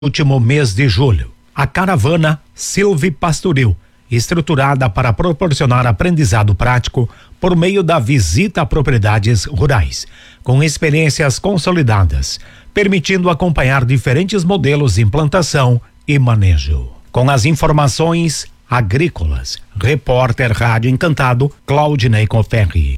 Último mês de julho, a caravana Silvipastoril, estruturada para proporcionar aprendizado prático por meio da visita a propriedades rurais, com experiências consolidadas, permitindo acompanhar diferentes modelos de implantação e manejo. Com as informações agrícolas, repórter Rádio Encantado, Claudinei Conferri.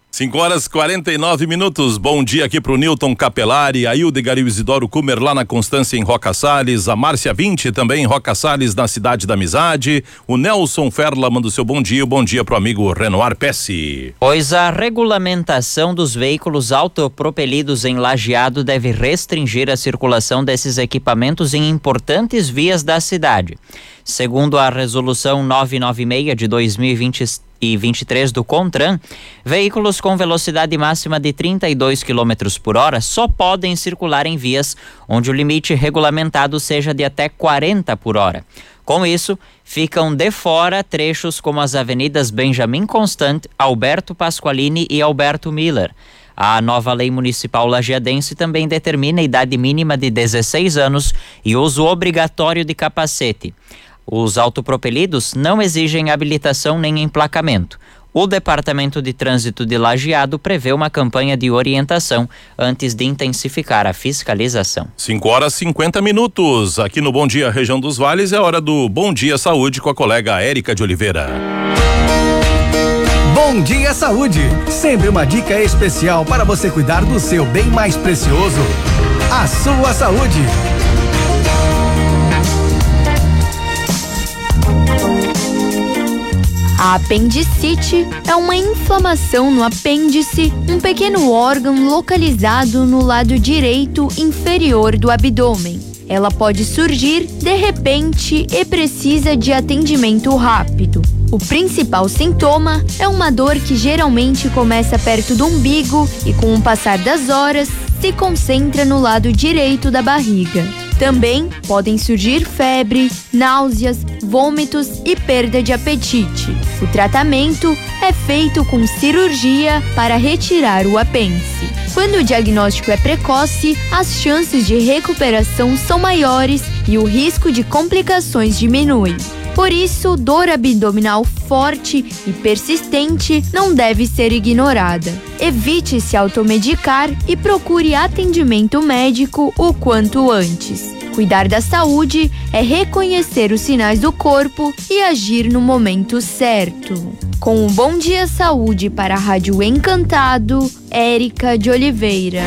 5h49. Bom dia aqui pro Newton Capelari, a Hildegard e o Isidoro Kumer lá na Constância em Roca Salles, a Márcia 20 também em Roca Salles na Cidade da Amizade, o Nelson Ferla manda o seu bom dia pro amigo Renoir Pesce. Pois a regulamentação dos veículos autopropelidos em Lajeado deve restringir a circulação desses equipamentos em importantes vias da cidade. Segundo a resolução 996 de 2023 do CONTRAN, veículos com velocidade máxima de 32 km por hora só podem circular em vias onde o limite regulamentado seja de até 40 por hora. Com isso, ficam de fora trechos como as avenidas Benjamin Constant, Alberto Pasqualini e Alberto Miller. A nova lei municipal lajeadense também determina a idade mínima de 16 anos e uso obrigatório de capacete. Os autopropelidos não exigem habilitação nem emplacamento. O Departamento de Trânsito de Lajeado prevê uma campanha de orientação antes de intensificar a fiscalização. 5h50. Aqui no Bom Dia Região dos Vales é hora do Bom Dia Saúde com a colega Érica de Oliveira. Bom Dia Saúde, sempre uma dica especial para você cuidar do seu bem mais precioso, a sua saúde. A apendicite é uma inflamação no apêndice, um pequeno órgão localizado no lado direito inferior do abdômen. Ela pode surgir de repente e precisa de atendimento rápido. O principal sintoma é uma dor que geralmente começa perto do umbigo e, com o passar das horas, se concentra no lado direito da barriga. Também podem surgir febre, náuseas, vômitos e perda de apetite. O tratamento é feito com cirurgia para retirar o apêndice. Quando o diagnóstico é precoce, as chances de recuperação são maiores e o risco de complicações diminui. Por isso, dor abdominal forte e persistente não deve ser ignorada. Evite se automedicar e procure atendimento médico o quanto antes. Cuidar da saúde é reconhecer os sinais do corpo e agir no momento certo. Com o Bom Dia Saúde para a Rádio Encantado, Érica de Oliveira.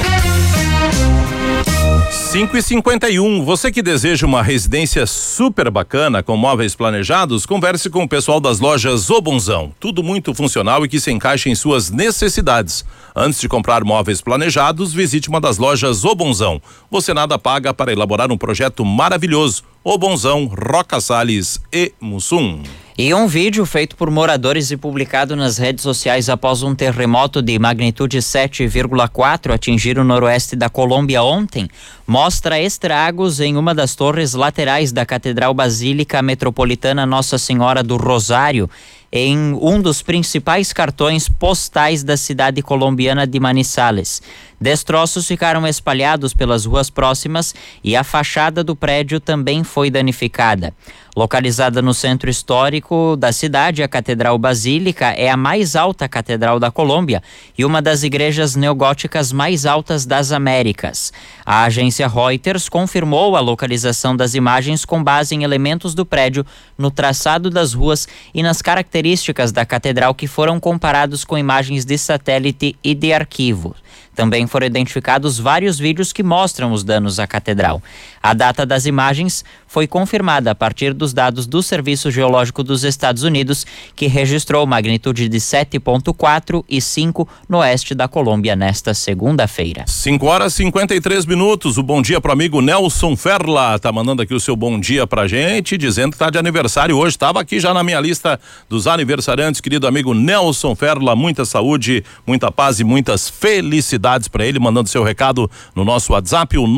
5h51. Você que deseja uma residência super bacana com móveis planejados, converse com o pessoal das lojas O Bonzão. Tudo muito funcional e que se encaixa em suas necessidades. Antes de comprar móveis planejados, visite uma das lojas O Bonzão. Você nada paga para elaborar um projeto maravilhoso. O Bonzão, Roca Salles e Mussum. E um vídeo feito por moradores e publicado nas redes sociais após um terremoto de magnitude 7,4 atingir o noroeste da Colômbia ontem, mostra estragos em uma das torres laterais da Catedral Basílica Metropolitana Nossa Senhora do Rosário, em um dos principais cartões postais da cidade colombiana de Manizales. Destroços ficaram espalhados pelas ruas próximas e a fachada do prédio também foi danificada. Localizada no centro histórico da cidade, a Catedral Basílica é a mais alta catedral da Colômbia e uma das igrejas neogóticas mais altas das Américas. A agência Reuters confirmou a localização das imagens com base em elementos do prédio, no traçado das ruas e nas características da catedral que foram comparados com imagens de satélite e de arquivo. Também foram identificados vários vídeos que mostram os danos à catedral. A data das imagens foi confirmada a partir dos dados do Serviço Geológico dos Estados Unidos, que registrou magnitude de 7,4 e 5 no oeste da Colômbia nesta segunda-feira. 5h53. O bom dia pro amigo Nelson Ferla. Tá mandando aqui o seu bom dia pra gente, dizendo que tá de aniversário hoje. Tava aqui já na minha lista dos aniversariantes, querido amigo Nelson Ferla. Muita saúde, muita paz e muitas felicidades novidades para ele, mandando seu recado no nosso WhatsApp, o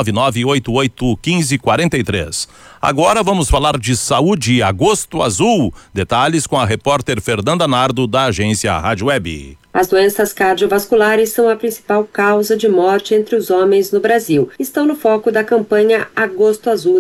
999-881543. Agora vamos falar de saúde. Agosto Azul. Detalhes com a repórter Fernanda Nardo, da agência Rádio Web. As doenças cardiovasculares são a principal causa de morte entre os homens no Brasil. Estão no foco da campanha Agosto Azul